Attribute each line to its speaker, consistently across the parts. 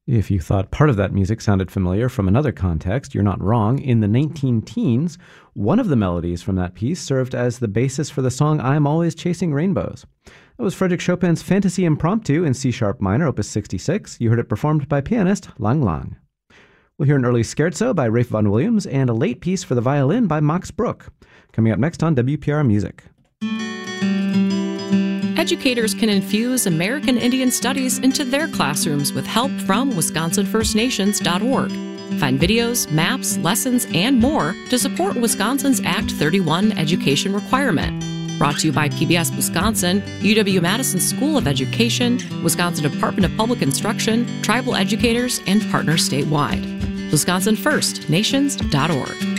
Speaker 1: If you thought part of that music sounded familiar from another context, you're not wrong. In the 19-teens, one of the melodies from that piece served as the basis for the song I'm Always Chasing Rainbows. That was Frédéric Chopin's Fantasy Impromptu in C-sharp minor, opus 66. You heard it performed by pianist Lang Lang. We'll hear an early scherzo by Ralph Vaughan Williams and a late piece for the violin by Max Bruch. Coming up next on WPR Music.
Speaker 2: Educators can infuse American Indian Studies into their classrooms with help from WisconsinFirstNations.org. Find videos, maps, lessons, and more to support Wisconsin's Act 31 education requirement. Brought to you by PBS Wisconsin, UW-Madison School of Education, Wisconsin Department of Public Instruction, tribal educators, and partners statewide. WisconsinFirstNations.org.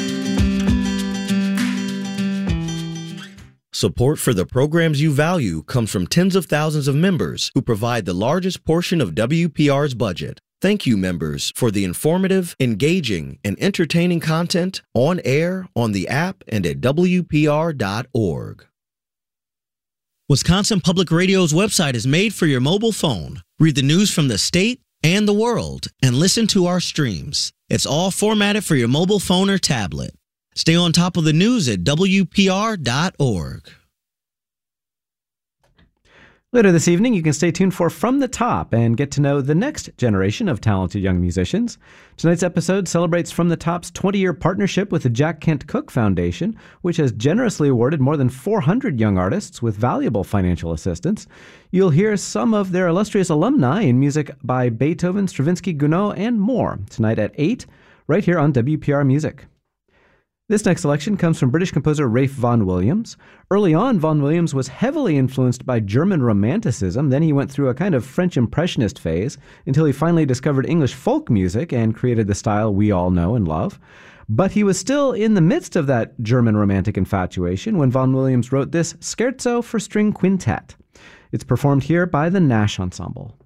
Speaker 3: Support for the programs you value comes from tens of thousands of members who provide the largest portion of WPR's budget. Thank you, members, for the informative, engaging, and entertaining content on air, on the app, and at WPR.org. Wisconsin Public Radio's website is made for your mobile phone. Read the news from the state and the world and listen to our streams. It's all formatted for your mobile phone or tablet. Stay on top of the news at WPR.org.
Speaker 1: Later this evening, you can stay tuned for From the Top and get to know the next generation of talented young musicians. Tonight's episode celebrates From the Top's 20-year partnership with the Jack Kent Cooke Foundation, which has generously awarded more than 400 young artists with valuable financial assistance. You'll hear some of their illustrious alumni in music by Beethoven, Stravinsky, Gounod, and more tonight at 8, right here on WPR Music. This next selection comes from British composer Ralph Vaughan Williams. Early on, Vaughan Williams was heavily influenced by German Romanticism. Then he went through a kind of French Impressionist phase until he finally discovered English folk music and created the style we all know and love. But he was still in the midst of that German Romantic infatuation when Vaughan Williams wrote this Scherzo for String Quintet. It's performed here by the Nash Ensemble.